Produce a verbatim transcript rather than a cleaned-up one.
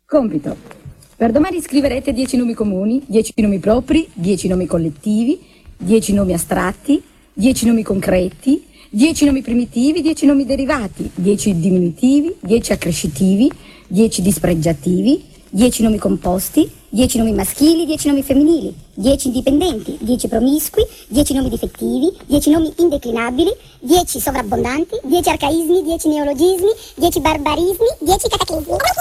Compito. Per domani scriverete dieci nomi comuni, dieci nomi propri, dieci nomi collettivi, dieci nomi astratti, dieci nomi concreti, dieci nomi primitivi, dieci nomi derivati, dieci diminutivi, dieci accrescitivi, dieci dispregiativi, dieci nomi composti, dieci nomi maschili, dieci nomi femminili, dieci indipendenti, dieci promiscui, dieci nomi difettivi, dieci nomi indeclinabili, dieci sovrabbondanti, dieci arcaismi, dieci neologismi, dieci barbarismi, dieci cataclismi.